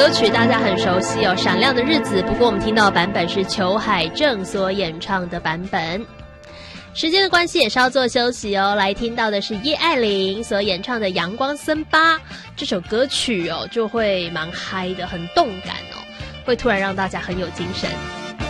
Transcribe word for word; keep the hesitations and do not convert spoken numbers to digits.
歌曲大家很熟悉哦，《闪亮的日子》。不过我们听到的版本是裘海正所演唱的版本。时间的关系也稍作休息哦，来听到的是叶爱玲所演唱的《阳光森巴》这首歌曲哦，就会蛮嗨的，很动感哦，会突然让大家很有精神。